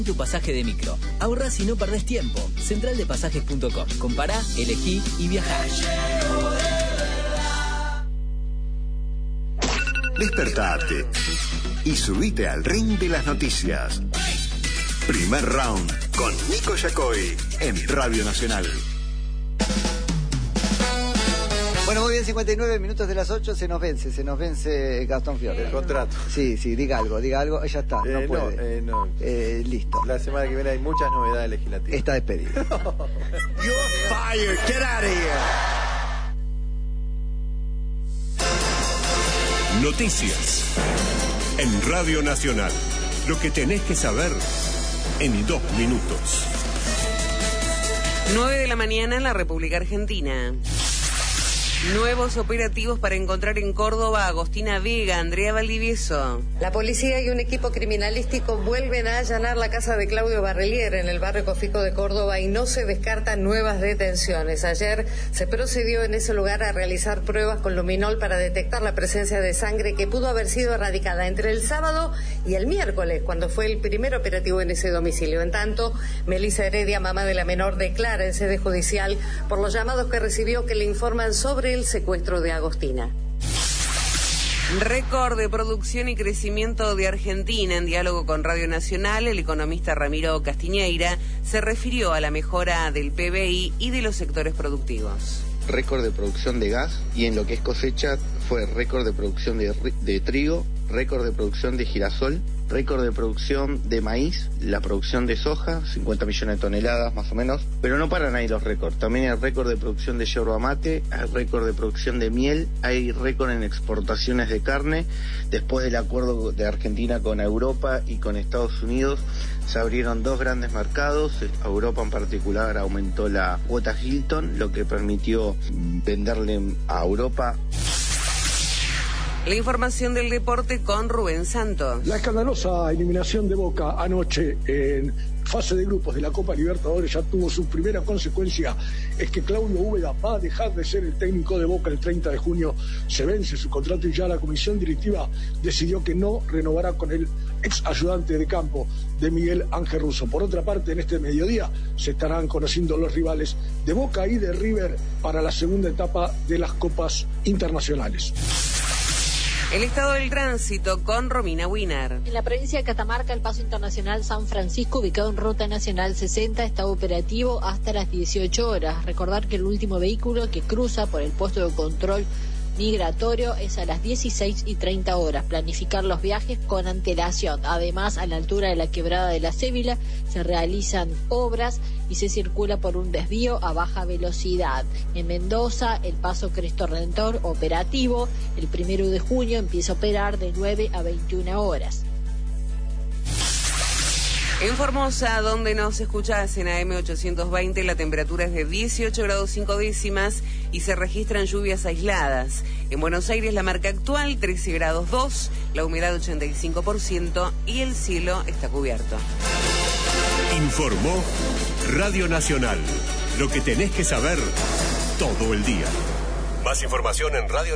Tu pasaje de micro. Ahorrás y no perdés tiempo. Centraldepasajes.com. Compará, elegí y viajá. Despertate y subite al ring de las noticias. Primer round con Nico Yacoy en Radio Nacional. Bueno, muy bien, 59 minutos de las 8, se nos vence Gastón Fiore. El contrato. Sí, diga algo, ya está, no puede. No. Listo. La semana que viene hay muchas novedades legislativas. Está despedido. You're fired, get out of here. Noticias en Radio Nacional. Lo que tenés que saber en 2 minutos. 9 de la mañana en la República Argentina. Nuevos operativos para encontrar en Córdoba a Agostina Vega, Andrea Valdivieso. La policía y un equipo criminalístico vuelven a allanar la casa de Claudio Barrelier en el barrio Cofico de Córdoba y no se descartan nuevas detenciones. Ayer se procedió en ese lugar a realizar pruebas con luminol para detectar la presencia de sangre que pudo haber sido erradicada entre el sábado y el miércoles, cuando fue el primer operativo en ese domicilio. En tanto, Melissa Heredia, mamá de la menor, declara en sede judicial por los llamados que recibió que le informan sobre el secuestro de Agostina. Récord de producción y crecimiento de Argentina. En diálogo con Radio Nacional, el economista Ramiro Castiñeira se refirió a la mejora del PBI y de los sectores productivos. Récord de producción de gas, y en lo que es cosecha fue récord de producción de trigo, récord de producción de girasol, récord de producción de maíz, la producción de soja, 50 millones de toneladas más o menos, pero no paran ahí los récords. También hay récord de producción de yerba mate, hay récord de producción de miel, hay récord en exportaciones de carne. Después del acuerdo de Argentina con Europa y con Estados Unidos, se abrieron 2 grandes mercados. Europa en particular aumentó la cuota Hilton, lo que permitió venderle a Europa. La información del deporte con Rubén Santos. La escandalosa eliminación de Boca anoche en fase de grupos de la Copa Libertadores ya tuvo su primera consecuencia, es que Claudio Úbeda va a dejar de ser el técnico de Boca el 30 de junio, se vence su contrato y ya la comisión directiva decidió que no renovará con el ex ayudante de campo de Miguel Ángel Russo. Por otra parte, en este mediodía se estarán conociendo los rivales de Boca y de River para la segunda etapa de las Copas Internacionales. El estado del tránsito con Romina Wiener. En la provincia de Catamarca, el paso internacional San Francisco, ubicado en Ruta Nacional 60, está operativo hasta las 18 horas. Recordar que el último vehículo que cruza por el puesto de control migratorio es a las 16:30. Planificar los viajes con antelación. Además, a la altura de la quebrada de la Cébila se realizan obras y se circula por un desvío a baja velocidad. En Mendoza, el paso Cristo Redentor operativo. El 1 de junio empieza a operar de 9 a 21 horas. En Formosa, donde nos escuchás en AM 820, la temperatura es de 18 grados 5 décimas y se registran lluvias aisladas. En Buenos Aires, la marca actual 13 grados 2, la humedad 85% y el cielo está cubierto. Informó Radio Nacional. Lo que tenés que saber todo el día. Más información en Radio